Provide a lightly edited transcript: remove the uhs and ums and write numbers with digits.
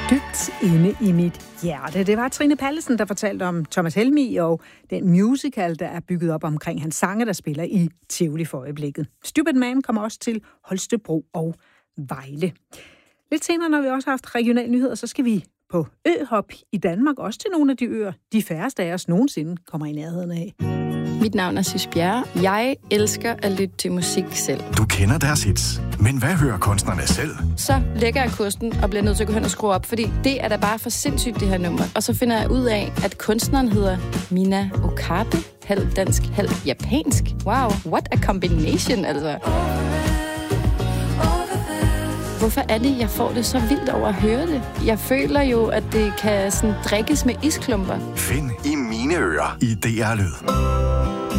Dybt inde i mit hjerte. Det var Trine Pallesen, der fortalte om Thomas Helmig og den musical, der er bygget op omkring hans sange, der spiller i Tivoli for øjeblikket. Stupid Man kommer også til Holstebro og Vejle. Lidt senere, når vi også har haft regionale nyheder, så skal vi på øhop i Danmark, også til nogle af de øer, de færreste af os nogensinde kommer i nærheden af. Mit navn er Sis Bjerre. Jeg elsker at lytte til musik selv. Du kender deres hits, men hvad hører kunstnerne selv? Så lægger jeg kursen og bliver nødt til at gå hen og skrue op, fordi det er da bare for sindssygt, det her nummer. Og så finder jeg ud af, at kunstneren hedder Mina Okabe. Halv dansk, halv japansk. Wow, what a combination, altså. Hvorfor er det, jeg får det så vildt over at høre det? Jeg føler jo, at det kan sådan drikkes med isklumper. Find i mine ører i DR Lyd.